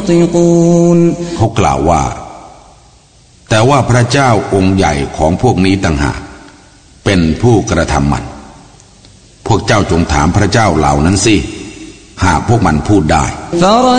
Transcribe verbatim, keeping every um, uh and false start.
เขากล่าวว่าแต่ว่าพระเจ้าองค์ใหญ่ของพวกนี้ต่างหากเป็นผู้กระทำมันพวกเจ้าจงถามพระเจ้าเหล่านั้นสิหากพวกมันพูดได้